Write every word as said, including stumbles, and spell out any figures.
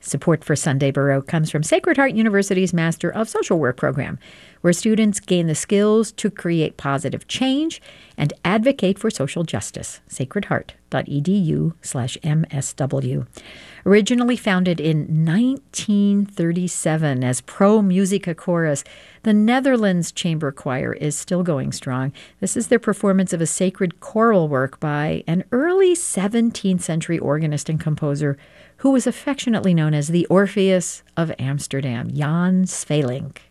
Support for Sunday Baroque comes from Sacred Heart University's Master of Social Work program, where students gain the skills to create positive change and advocate for social justice. sacredheart.edu slash MSW. Originally founded in nineteen thirty-seven as Pro Musica Chorus, the Netherlands Chamber Choir is still going strong. This is their performance of a sacred choral work by an early seventeenth century organist and composer who was affectionately known as the Orpheus of Amsterdam, Jan Sweelinck.